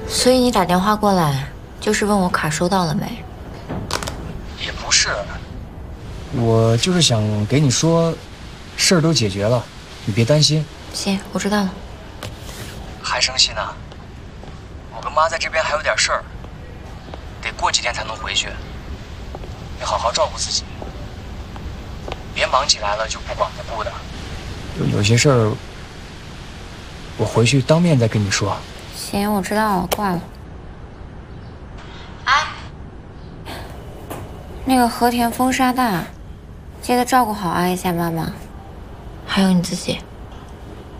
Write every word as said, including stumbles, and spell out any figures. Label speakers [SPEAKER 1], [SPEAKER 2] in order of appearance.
[SPEAKER 1] 所以你打电话过来，就是问我卡收到了没？
[SPEAKER 2] 也不是，我就是想给你说，事儿都解决了，你别担心。
[SPEAKER 1] 行，我知道了。
[SPEAKER 2] 还生气呢？我跟妈在这边还有点事儿，得过几天才能回去。你好好照顾自己，别忙起来了就不管不顾的。有有些事儿，我回去当面再跟你说。
[SPEAKER 1] 行，我知道了，挂了。哎，那个和田风沙大，记得照顾好阿姨夏妈妈，还有你自己。